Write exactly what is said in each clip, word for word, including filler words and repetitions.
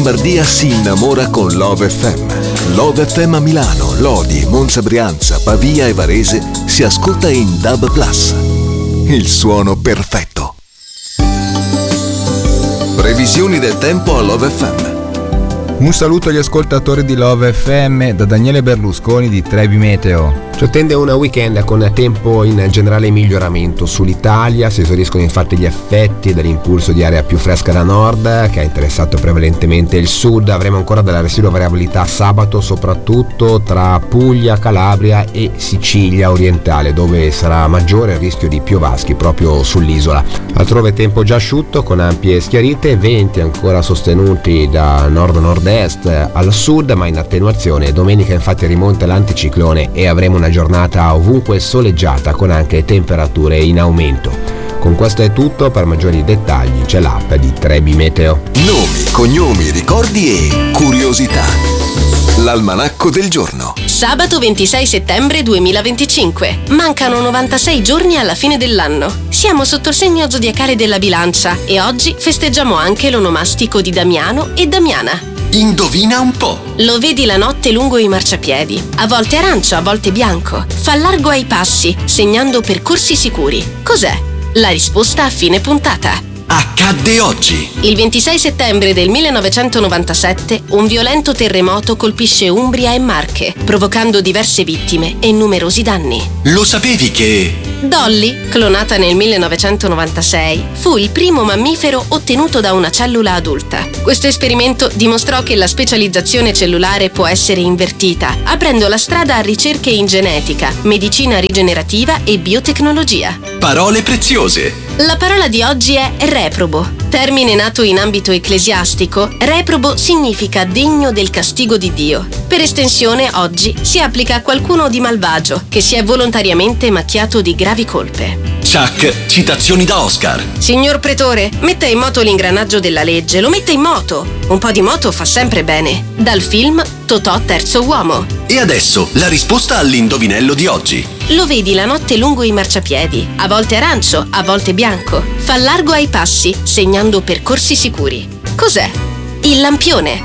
Lombardia si innamora con Love F M. Love F M a Milano, Lodi, Monza, Brianza, Pavia e Varese si ascolta in D A B plus. Il suono perfetto. Previsioni del tempo a Love F M. Un saluto agli ascoltatori di Love F M da Daniele Berlusconi di Trebi Meteo. Ci attende una weekend con tempo in generale miglioramento sull'Italia, si esauriscono infatti gli effetti dell'impulso di aria più fresca da nord che ha interessato prevalentemente il sud. Avremo ancora della residua variabilità sabato soprattutto tra Puglia, Calabria e Sicilia orientale, dove sarà maggiore il rischio di piovaschi proprio sull'isola. Altrove tempo già asciutto con ampie schiarite, venti ancora sostenuti da nord-nord-est al sud ma in attenuazione. Domenica infatti rimonta l'anticiclone e avremo una giornata ovunque soleggiata con anche temperature in aumento. Con questo è tutto, per maggiori dettagli c'è l'app di Trebi Meteo. Nomi, cognomi, ricordi e curiosità. L'almanacco del giorno. Sabato ventisei settembre duemilaventicinque. Mancano novantasei giorni alla fine dell'anno. Siamo sotto il segno zodiacale della Bilancia e oggi festeggiamo anche l'onomastico di Damiano e Damiana. Indovina un po'. Lo vedi la notte lungo i marciapiedi, a volte arancio, a volte bianco. Fa largo ai passi, segnando percorsi sicuri. Cos'è? La risposta a fine puntata. Accadde oggi. Il ventisei settembre del millenovecentonovantasette un violento terremoto colpisce Umbria e Marche, provocando diverse vittime e numerosi danni. Lo sapevi che... Dolly, clonata nel millenovecentonovantasei, fu il primo mammifero ottenuto da una cellula adulta. Questo esperimento dimostrò che la specializzazione cellulare può essere invertita, aprendo la strada a ricerche in genetica, medicina rigenerativa e biotecnologia. Parole preziose. La parola di oggi è reprobo. Termine nato in ambito ecclesiastico, reprobo significa degno del castigo di Dio. Per estensione, oggi si applica a qualcuno di malvagio che si è volontariamente macchiato di gravi colpe. Chuck, citazioni da Oscar. Signor Pretore, metta in moto l'ingranaggio della legge, lo metta in moto. Un po' di moto fa sempre bene. Dal film Totò terzo uomo. E adesso la risposta all'indovinello di oggi. Lo vedi la notte lungo i marciapiedi, a volte arancio, a volte bianco. Fa largo ai passi, segnando percorsi sicuri. Cos'è? Il lampione.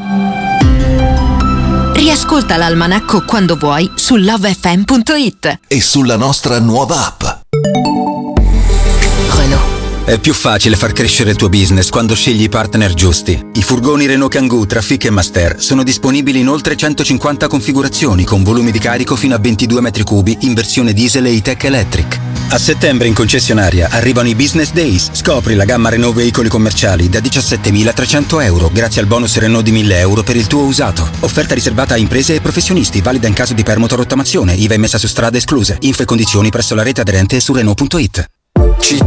Riascolta l'almanacco quando vuoi su love f m punto it e sulla nostra nuova app. Renault. È più facile far crescere il tuo business quando scegli i partner giusti. I furgoni Renault Kangoo, Trafic e Master sono disponibili in oltre centocinquanta configurazioni con volumi di carico fino a ventidue metri cubi in versione diesel e E-Tech Electric. A settembre in concessionaria arrivano i Business Days. Scopri la gamma Renault veicoli commerciali da diciassettemilatrecento euro grazie al bonus Renault di mille euro per il tuo usato. Offerta riservata a imprese e professionisti, valida in caso di permuto rottamazione, I V A messa su strade escluse. Info e condizioni presso la rete aderente su Renault punto it.